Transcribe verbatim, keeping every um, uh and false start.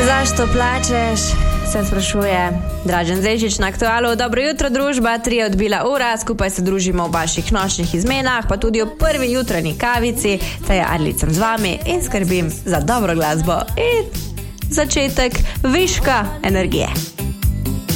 Zašto plačeš? Se sprašuje Dražen Zešič na Aktualu. Dobro jutro, družba, tri je odbila ura, skupaj se družimo v vaših nočnih izmenah, pa tudi v prvi jutranji kavici. Te je Arlicem z vami in skrbim za dobro glasbo in začetek viška energije.